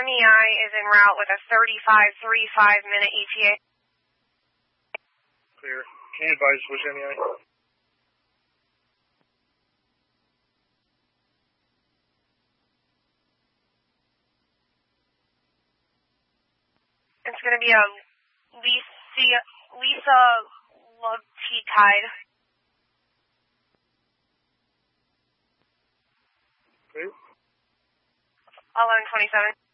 MEI is en route with a 35.35-minute ETA. Clear. Can you advise which MEI? It's going to be a Lisa Love-T-Tide. Clear. 1127.